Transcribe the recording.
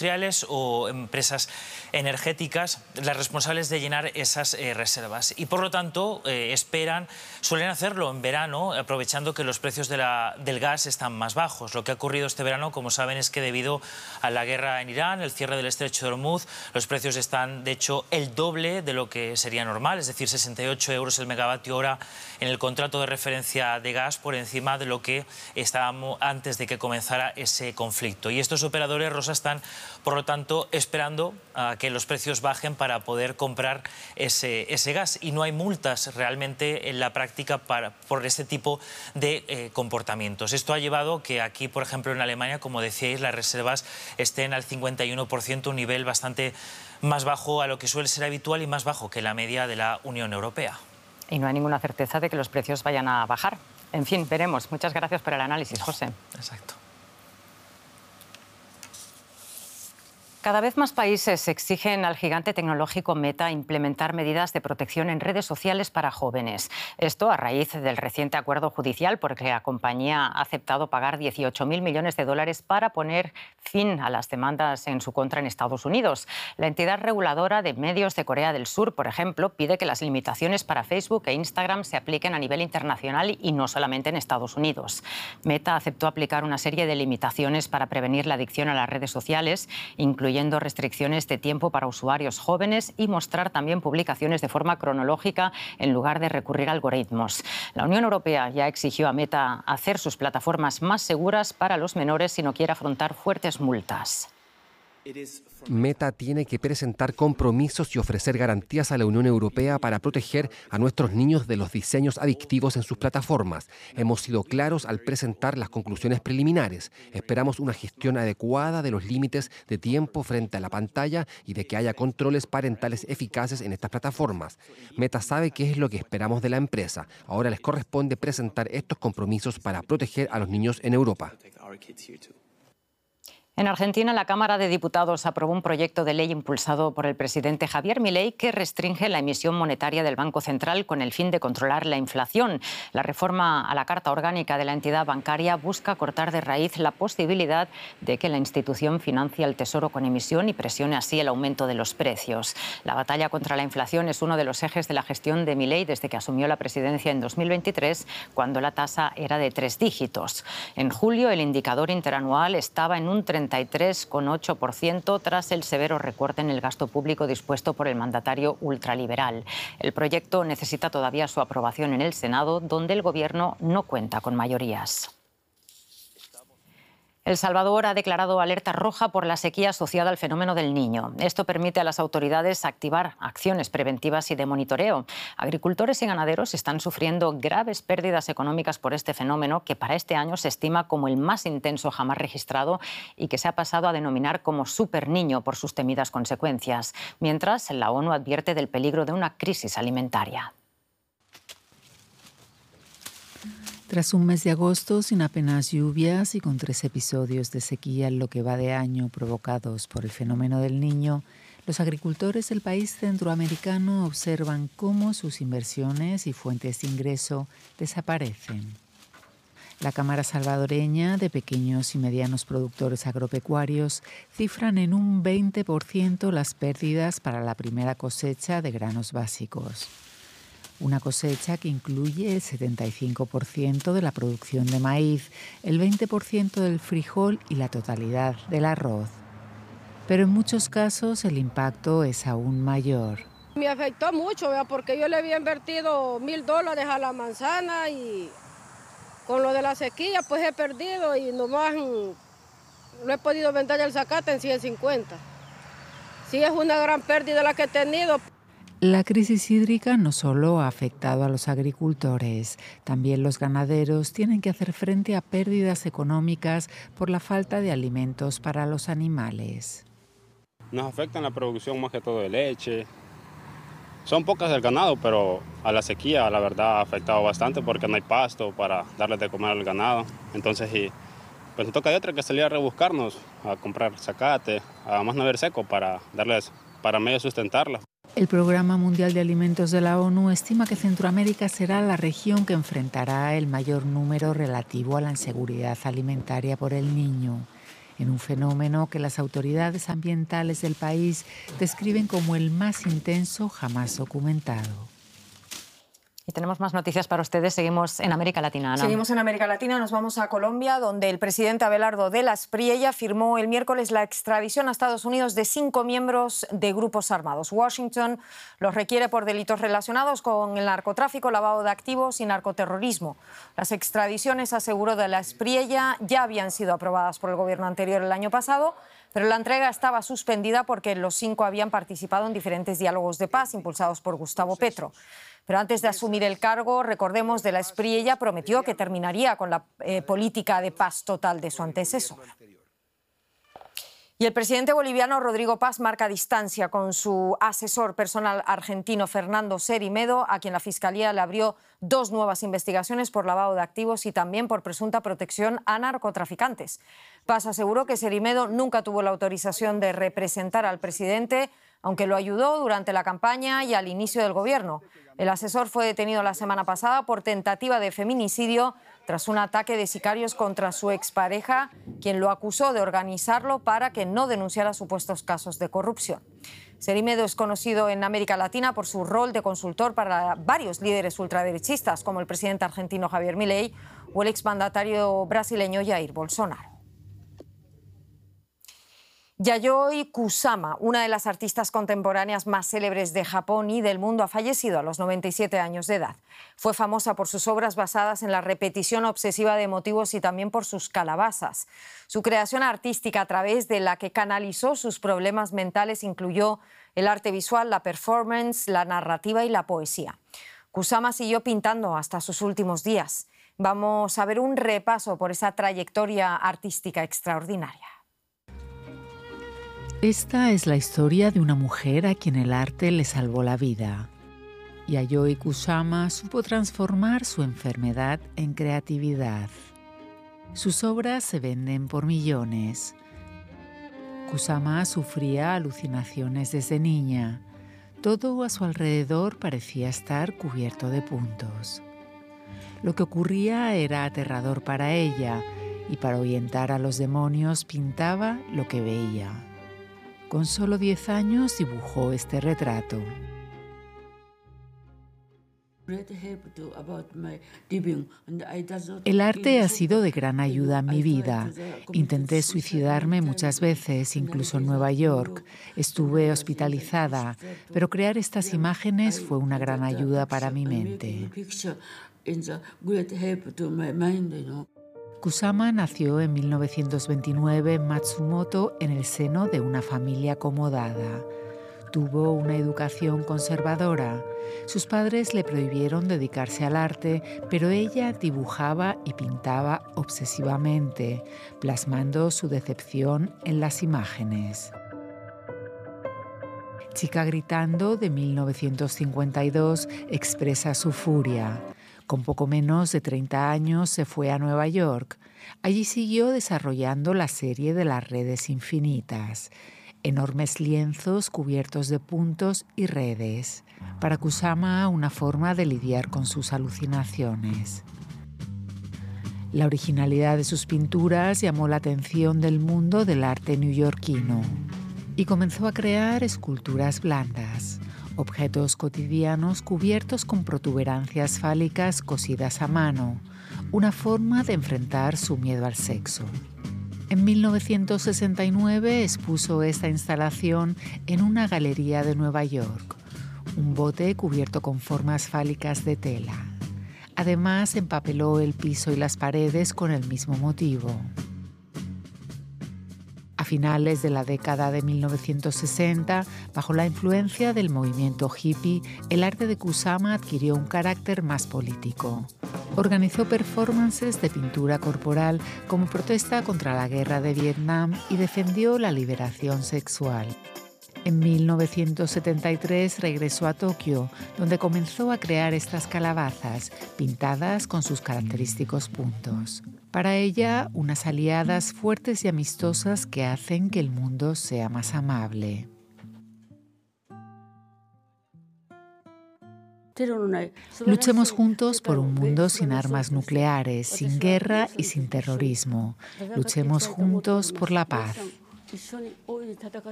industriales o empresas energéticas las responsables de llenar esas reservas. Y por lo tanto suelen hacerlo en verano, aprovechando que los precios del gas están más bajos. Lo que ha ocurrido este verano, como saben, es que debido a la guerra en Irán, el cierre del estrecho de Hormuz, los precios están de hecho el doble de lo que sería normal, es decir, 68 euros el megavatio hora en el contrato de referencia de gas, por encima de lo que estábamos antes de que comenzara ese conflicto. Y estos operadores, Rosa, están por lo tanto esperando a que los precios bajen para poder comprar ese gas, y no hay multas realmente en la práctica por este tipo de comportamientos. Esto ha llevado que aquí, por ejemplo, en Alemania, como decíais, las reservas estén al 51%, un nivel bastante más bajo a lo que suele ser habitual y más bajo que la media de la Unión Europea. Y no hay ninguna certeza de que los precios vayan a bajar. En fin, veremos. Muchas gracias por el análisis, José. Exacto. Cada vez más países exigen al gigante tecnológico Meta implementar medidas de protección en redes sociales para jóvenes. Esto a raíz del reciente acuerdo judicial por el que la compañía ha aceptado pagar 18.000 millones de dólares para poner fin a las demandas en su contra en Estados Unidos. La entidad reguladora de medios de Corea del Sur, por ejemplo, pide que las limitaciones para Facebook e Instagram se apliquen a nivel internacional y no solamente en Estados Unidos. Meta aceptó aplicar una serie de limitaciones para prevenir la adicción a las redes sociales, incluyendo restricciones de tiempo para usuarios jóvenes y mostrar también publicaciones de forma cronológica en lugar de recurrir a algoritmos. La Unión Europea ya exigió a Meta hacer sus plataformas más seguras para los menores si no quiere afrontar fuertes multas. Meta tiene que presentar compromisos y ofrecer garantías a la Unión Europea para proteger a nuestros niños de los diseños adictivos en sus plataformas. Hemos sido claros al presentar las conclusiones preliminares. Esperamos una gestión adecuada de los límites de tiempo frente a la pantalla y de que haya controles parentales eficaces en estas plataformas. Meta sabe qué es lo que esperamos de la empresa. Ahora les corresponde presentar estos compromisos para proteger a los niños en Europa. En Argentina, la Cámara de Diputados aprobó un proyecto de ley impulsado por el presidente Javier Milei que restringe la emisión monetaria del Banco Central con el fin de controlar la inflación. La reforma a la Carta Orgánica de la entidad bancaria busca cortar de raíz la posibilidad de que la institución financie al Tesoro con emisión y presione así el aumento de los precios. La batalla contra la inflación es uno de los ejes de la gestión de Milei desde que asumió la presidencia en 2023, cuando la tasa era de 3 dígitos. En julio, el indicador interanual estaba en un 33,8% tras el severo recorte en el gasto público dispuesto por el mandatario ultraliberal. El proyecto necesita todavía su aprobación en el Senado, donde el Gobierno no cuenta con mayorías. El Salvador ha declarado alerta roja por la sequía asociada al fenómeno del Niño. Esto permite a las autoridades activar acciones preventivas y de monitoreo. Agricultores y ganaderos están sufriendo graves pérdidas económicas por este fenómeno, que para este año se estima como el más intenso jamás registrado y que se ha pasado a denominar como superniño por sus temidas consecuencias. Mientras, la ONU advierte del peligro de una crisis alimentaria. Tras un mes de agosto sin apenas lluvias y con 3 episodios de sequía en lo que va de año provocados por el fenómeno del Niño, los agricultores del país centroamericano observan cómo sus inversiones y fuentes de ingreso desaparecen. La Cámara Salvadoreña de Pequeños y Medianos Productores Agropecuarios cifran en un 20% las pérdidas para la primera cosecha de granos básicos. Una cosecha que incluye el 75% de la producción de maíz, el 20% del frijol y la totalidad del arroz. Pero en muchos casos el impacto es aún mayor. Me afectó mucho, porque yo le había invertido $1.000 a la manzana y con lo de la sequía pues he perdido y nomás no he podido vender el zacate en 150. Sí, es una gran pérdida la que he tenido. La crisis hídrica no solo ha afectado a los agricultores, también los ganaderos tienen que hacer frente a pérdidas económicas por la falta de alimentos para los animales. Nos afecta en la producción más que todo de leche. Son pocas del ganado, pero a la sequía la verdad ha afectado bastante porque no hay pasto para darles de comer al ganado. Entonces, pues nos toca de otra que salir a rebuscarnos, a comprar zacate, a más no haber seco para medio sustentarla. El Programa Mundial de Alimentos de la ONU estima que Centroamérica será la región que enfrentará el mayor número relativo a la inseguridad alimentaria por el Niño. en un fenómeno que las autoridades ambientales del país describen como el más intenso jamás documentado. Y tenemos más noticias para ustedes. Seguimos en América Latina, Ana. Seguimos en América Latina, nos vamos a Colombia, donde el presidente Abelardo de la Espriella firmó el miércoles la extradición a Estados Unidos de 5 miembros de grupos armados. Washington los requiere por delitos relacionados con el narcotráfico, lavado de activos y narcoterrorismo. Las extradiciones, aseguró de la Espriella, ya habían sido aprobadas por el gobierno anterior el año pasado, pero la entrega estaba suspendida porque los 5 habían participado en diferentes diálogos de paz impulsados por Gustavo Petro. Pero antes de asumir el cargo, recordemos, de la Espriella prometió que terminaría con la política de paz total de su antecesor. Y el presidente boliviano Rodrigo Paz marca distancia con su asesor personal argentino Fernando Cerimedo, a quien la Fiscalía le abrió 2 nuevas investigaciones por lavado de activos y también por presunta protección a narcotraficantes. Paz aseguró que Cerimedo nunca tuvo la autorización de representar al presidente, aunque lo ayudó durante la campaña y al inicio del gobierno. El asesor fue detenido la semana pasada por tentativa de feminicidio tras un ataque de sicarios contra su expareja, quien lo acusó de organizarlo para que no denunciara supuestos casos de corrupción. Cerimedo es conocido en América Latina por su rol de consultor para varios líderes ultraderechistas, como el presidente argentino Javier Milei o el exmandatario brasileño Jair Bolsonaro. Yayoi Kusama, una de las artistas contemporáneas más célebres de Japón y del mundo, ha fallecido a los 97 años de edad. Fue famosa por sus obras basadas en la repetición obsesiva de motivos y también por sus calabazas. Su creación artística, a través de la que canalizó sus problemas mentales, incluyó el arte visual, la performance, la narrativa y la poesía. Kusama siguió pintando hasta sus últimos días. Vamos a ver un repaso por esa trayectoria artística extraordinaria. Esta es la historia de una mujer a quien el arte le salvó la vida. Yayoi Kusama supo transformar su enfermedad en creatividad. Sus obras se venden por millones. Kusama sufría alucinaciones desde niña. Todo a su alrededor parecía estar cubierto de puntos. Lo que ocurría era aterrador para ella, y para ahuyentar a los demonios pintaba lo que veía. Con solo 10 años dibujó este retrato. El arte ha sido de gran ayuda en mi vida. Intenté suicidarme muchas veces, incluso en Nueva York. Estuve hospitalizada, pero crear estas imágenes fue una gran ayuda para mi mente. Kusama nació en 1929 en Matsumoto, en el seno de una familia acomodada. Tuvo una educación conservadora. Sus padres le prohibieron dedicarse al arte, pero ella dibujaba y pintaba obsesivamente, plasmando su decepción en las imágenes. Chica gritando, de 1952, expresa su furia. Con poco menos de 30 años se fue a Nueva York. Allí siguió desarrollando la serie de las redes infinitas, enormes lienzos cubiertos de puntos y redes. Para Kusama, una forma de lidiar con sus alucinaciones. La originalidad de sus pinturas llamó la atención del mundo del arte neoyorquino y comenzó a crear esculturas blandas, objetos cotidianos cubiertos con protuberancias fálicas cosidas a mano, una forma de enfrentar su miedo al sexo. En 1969 expuso esta instalación en una galería de Nueva York, un bote cubierto con formas fálicas de tela. Además, empapeló el piso y las paredes con el mismo motivo. A finales de la década de 1960, bajo la influencia del movimiento hippie, el arte de Kusama adquirió un carácter más político. Organizó performances de pintura corporal como protesta contra la guerra de Vietnam y defendió la liberación sexual. En 1973 regresó a Tokio, donde comenzó a crear estas calabazas, pintadas con sus característicos puntos. Para ella, unas aliadas fuertes y amistosas que hacen que el mundo sea más amable. Luchemos juntos por un mundo sin armas nucleares, sin guerra y sin terrorismo. Luchemos juntos por la paz.